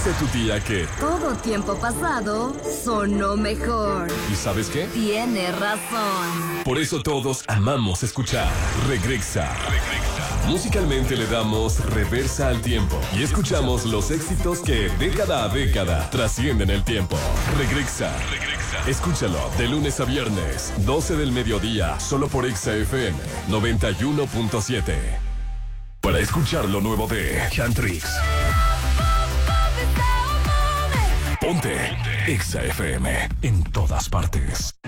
Dice tu tía que todo tiempo pasado sonó mejor. ¿y sabes qué? Tiene razón. Por eso todos amamos escuchar Regresa. Musicalmente le damos reversa al tiempo y escuchamos los éxitos que década a década trascienden el tiempo. Regresa. Escúchalo de lunes a viernes, 12 del mediodía, solo por Exa FM 91.7. Para escuchar lo nuevo de Chantrix. Ponte Exa FM en todas partes.